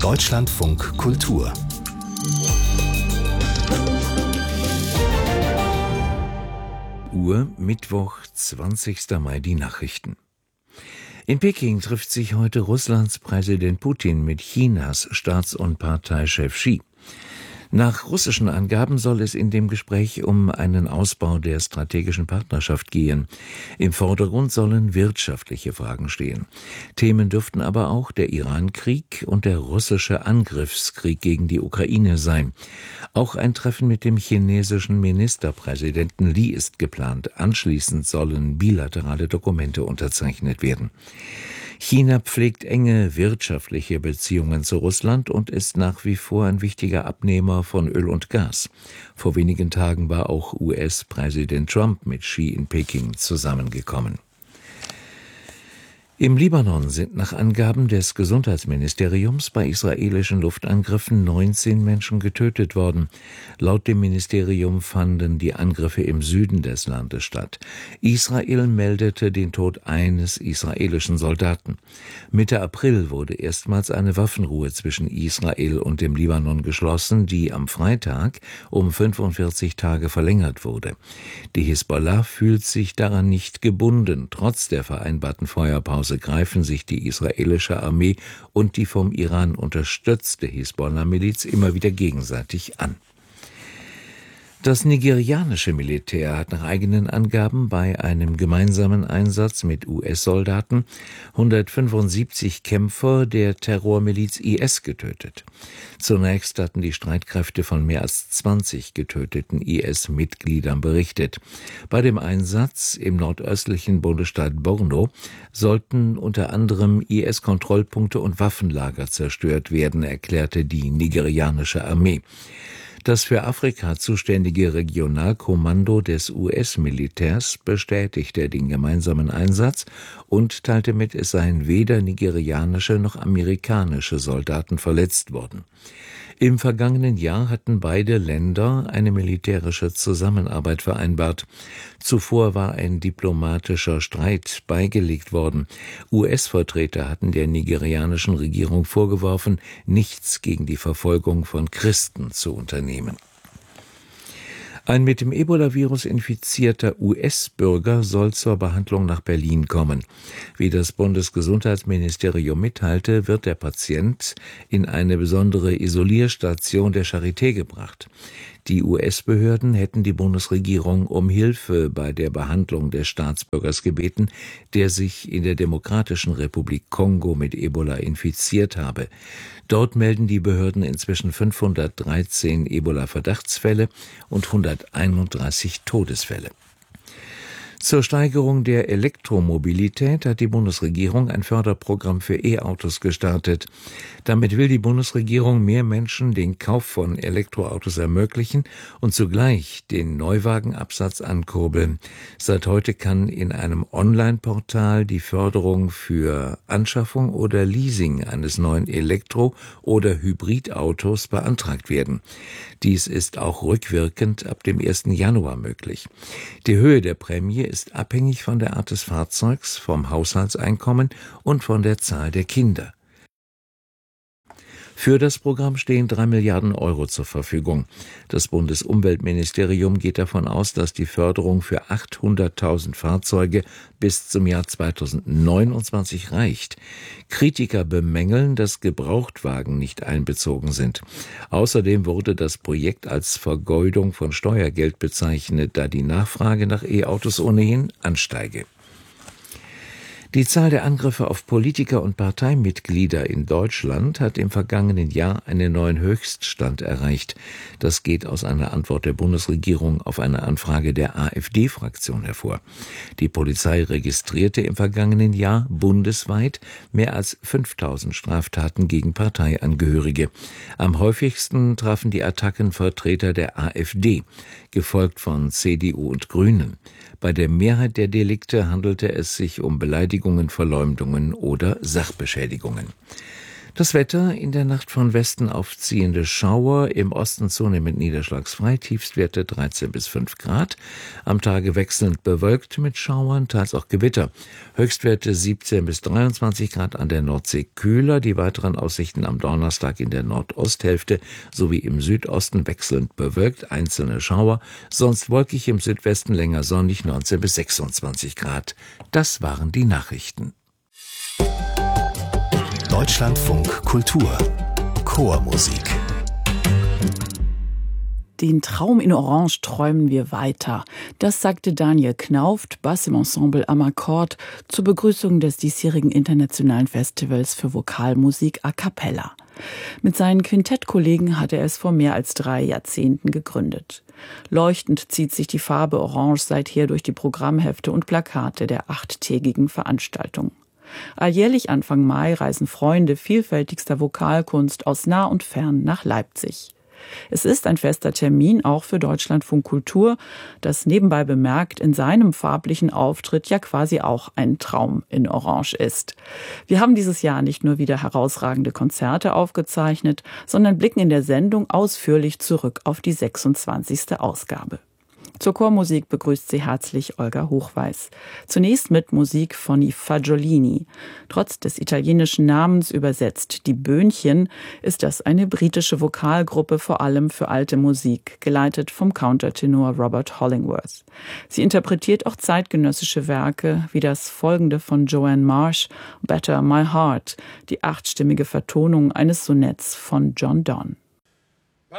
Deutschlandfunk Kultur. Mittwoch, 20. Mai, die Nachrichten. In Peking trifft sich heute Russlands Präsident Putin mit Chinas Staats- und Parteichef Xi. Nach russischen Angaben soll es in dem Gespräch um einen Ausbau der strategischen Partnerschaft gehen. Im Vordergrund sollen wirtschaftliche Fragen stehen. Themen dürften aber auch der Iran-Krieg und der russische Angriffskrieg gegen die Ukraine sein. Auch ein Treffen mit dem chinesischen Ministerpräsidenten Li ist geplant. Anschließend sollen bilaterale Dokumente unterzeichnet werden. China pflegt enge wirtschaftliche Beziehungen zu Russland und ist nach wie vor ein wichtiger Abnehmer von Öl und Gas. Vor wenigen Tagen war auch US-Präsident Trump mit Xi in Peking zusammengekommen. Im Libanon sind nach Angaben des Gesundheitsministeriums bei israelischen Luftangriffen 19 Menschen getötet worden. Laut dem Ministerium fanden die Angriffe im Süden des Landes statt. Israel meldete den Tod eines israelischen Soldaten. Mitte April wurde erstmals eine Waffenruhe zwischen Israel und dem Libanon geschlossen, die am Freitag um 45 Tage verlängert wurde. Die Hisbollah fühlt sich daran nicht gebunden. Trotz der vereinbarten Feuerpause greifen sich die israelische Armee und die vom Iran unterstützte Hisbollah-Miliz immer wieder gegenseitig an. Das nigerianische Militär hat nach eigenen Angaben bei einem gemeinsamen Einsatz mit US-Soldaten 175 Kämpfer der Terrormiliz IS getötet. Zunächst hatten die Streitkräfte von mehr als 20 getöteten IS-Mitgliedern berichtet. Bei dem Einsatz im nordöstlichen Bundesstaat Borno sollten unter anderem IS-Kontrollpunkte und Waffenlager zerstört werden, erklärte die nigerianische Armee. Das für Afrika zuständige Regionalkommando des US-Militärs bestätigte den gemeinsamen Einsatz und teilte mit, es seien weder nigerianische noch amerikanische Soldaten verletzt worden. Im vergangenen Jahr hatten beide Länder eine militärische Zusammenarbeit vereinbart. Zuvor war ein diplomatischer Streit beigelegt worden. US-Vertreter hatten der nigerianischen Regierung vorgeworfen, nichts gegen die Verfolgung von Christen zu unternehmen. Ein mit dem Ebola-Virus infizierter US-Bürger soll zur Behandlung nach Berlin kommen. Wie das Bundesgesundheitsministerium mitteilte, wird der Patient in eine besondere Isolierstation der Charité gebracht. Die US-Behörden hätten die Bundesregierung um Hilfe bei der Behandlung des Staatsbürgers gebeten, der sich in der Demokratischen Republik Kongo mit Ebola infiziert habe. Dort melden die Behörden inzwischen 513 Ebola-Verdachtsfälle und 131 Todesfälle. Zur Steigerung der Elektromobilität hat die Bundesregierung ein Förderprogramm für E-Autos gestartet. Damit will die Bundesregierung mehr Menschen den Kauf von Elektroautos ermöglichen und zugleich den Neuwagenabsatz ankurbeln. Seit heute kann in einem Online-Portal die Förderung für Anschaffung oder Leasing eines neuen Elektro- oder Hybridautos beantragt werden. Dies ist auch rückwirkend ab dem 1. Januar möglich. Die Höhe der Prämie ist abhängig von der Art des Fahrzeugs, vom Haushaltseinkommen und von der Zahl der Kinder. Für das Programm stehen 3 Milliarden Euro zur Verfügung. Das Bundesumweltministerium geht davon aus, dass die Förderung für 800.000 Fahrzeuge bis zum Jahr 2029 reicht. Kritiker bemängeln, dass Gebrauchtwagen nicht einbezogen sind. Außerdem wurde das Projekt als Vergeudung von Steuergeld bezeichnet, da die Nachfrage nach E-Autos ohnehin ansteige. Die Zahl der Angriffe auf Politiker und Parteimitglieder in Deutschland hat im vergangenen Jahr einen neuen Höchststand erreicht. Das geht aus einer Antwort der Bundesregierung auf eine Anfrage der AfD-Fraktion hervor. Die Polizei registrierte im vergangenen Jahr bundesweit mehr als 5.000 Straftaten gegen Parteiangehörige. Am häufigsten trafen die Attacken Vertreter der AfD, gefolgt von CDU und Grünen. Bei der Mehrheit der Delikte handelte es sich um Beleidigungen, Verleumdungen oder Sachbeschädigungen. Das Wetter: in der Nacht von Westen aufziehende Schauer, im Osten zunehmend niederschlagsfrei, Tiefstwerte 13 bis 5 Grad. Am Tage wechselnd bewölkt mit Schauern, teils auch Gewitter. Höchstwerte 17 bis 23 Grad, an der Nordsee kühler. Die weiteren Aussichten am Donnerstag: in der Nordosthälfte sowie im Südosten wechselnd bewölkt, einzelne Schauer, sonst wolkig, im Südwesten länger sonnig, 19 bis 26 Grad. Das waren die Nachrichten. Deutschlandfunk Kultur Chormusik. Den Traum in Orange träumen wir weiter. Das sagte Daniel Knauft, Bass im Ensemble Amakord, zur Begrüßung des diesjährigen Internationalen Festivals für Vokalmusik a cappella. Mit seinen Quintettkollegen hatte er es vor mehr als 3 Jahrzehnten gegründet. Leuchtend zieht sich die Farbe Orange seither durch die Programmhefte und Plakate der 8-tägigen Veranstaltung. Alljährlich Anfang Mai reisen Freunde vielfältigster Vokalkunst aus nah und fern nach Leipzig. Es ist ein fester Termin auch für Deutschlandfunk Kultur, das nebenbei bemerkt in seinem farblichen Auftritt ja quasi auch ein Traum in Orange ist. Wir haben dieses Jahr nicht nur wieder herausragende Konzerte aufgezeichnet, sondern blicken in der Sendung ausführlich zurück auf die 26. Ausgabe. Zur Chormusik begrüßt sie herzlich Olga Hochweiß. Zunächst mit Musik von I Fagiolini. Trotz des italienischen Namens übersetzt Die Böhnchen ist das eine britische Vokalgruppe, vor allem für alte Musik, geleitet vom Countertenor Robert Hollingworth. Sie interpretiert auch zeitgenössische Werke wie das folgende von Joanne Marsh, Better My Heart, die 8-stimmige Vertonung eines Sonetts von John Donne.